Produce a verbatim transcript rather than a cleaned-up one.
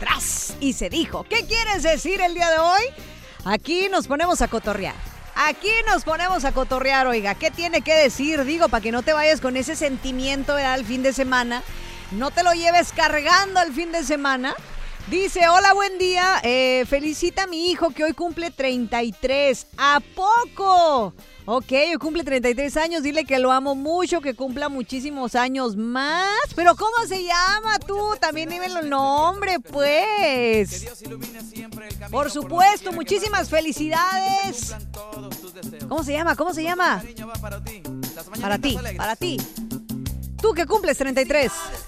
tras, y se dijo. ¿Qué quieres decir el día de hoy? Aquí nos ponemos a cotorrear. Aquí nos ponemos a cotorrear, oiga. ¿Qué tiene que decir? Digo, para que no te vayas con ese sentimiento, ¿verdad? El fin de semana. No te lo lleves cargando el fin de semana. Dice, hola, buen día. Eh, felicita a mi hijo que hoy cumple treinta y tres. ¿A poco? Ok, hoy cumple treinta y tres años. Dile que lo amo mucho, que cumpla muchísimos años más. Pero ¿cómo se llama tú? También dime el nombre, pues. Por supuesto, muchísimas felicidades. ¿Cómo se llama? ¿Cómo se llama? Para ti, para ti. Tú que cumples treinta y tres.